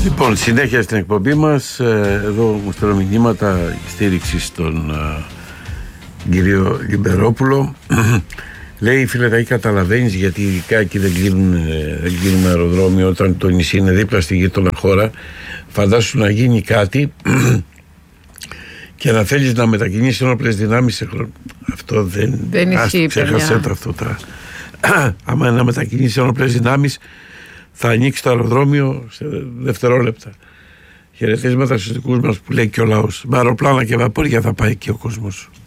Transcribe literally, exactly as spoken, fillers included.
Λοιπόν, συνέχεια στην εκπομπή μας. Εδώ μου στέλνω μηνύματα στήριξη στον uh, κύριο Λιμπερόπουλο. Λέει, φίλε, τα καταλαβαίνεις γιατί ειδικά εκεί δεν κλείνουν, δεν κλείνουν αεροδρόμιο όταν το νησί είναι δίπλα στη γείτονα χώρα. Φαντάσου να γίνει κάτι και να θέλεις να μετακινήσεις ένοπλες δυνάμεις σε χρόνο. Αυτό δεν, δεν ισχύει. Ξέχασέ το αυτό τώρα. Άμα να μετακινήσεις ένοπλες δυνάμεις, θα ανοίξει το αεροδρόμιο σε δευτερόλεπτα. Χαιρετίσματα στους δικούς μας που λέει και ο λαός. Με αεροπλάνα και βαπόρια θα πάει και ο κόσμος.